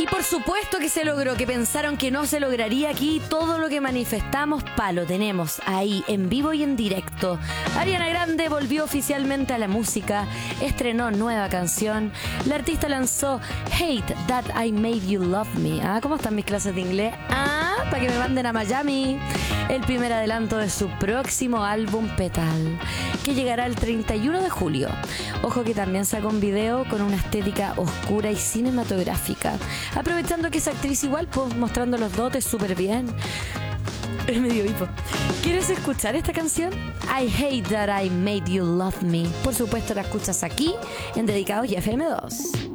por supuesto que se logró, que pensaron que no se lograría aquí. Todo lo que manifestamos, lo tenemos ahí, en vivo y en directo. Ariana Grande volvió oficialmente a la música, estrenó nueva canción. La artista lanzó Hate That I Made You Love Me. ¿Cómo están mis clases de inglés? Para que me manden a Miami. El primer adelanto de su próximo álbum Petal, que llegará el 31 de julio. Ojo que también sacó un video con una estética oscura y cinematográfica, aprovechando que es actriz igual, pues mostrando los dotes súper bien. Es medio hipo. ¿Quieres escuchar esta canción? I Hate That I Made You Love Me. Por supuesto la escuchas aquí en Dedicados y FM2.